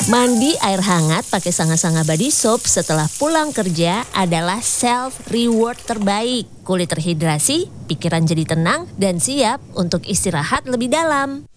Mandi air hangat pakai Sanga-Sanga Body Soap setelah pulang kerja adalah self-reward terbaik. Kulit terhidrasi, pikiran jadi tenang, dan siap untuk istirahat lebih dalam.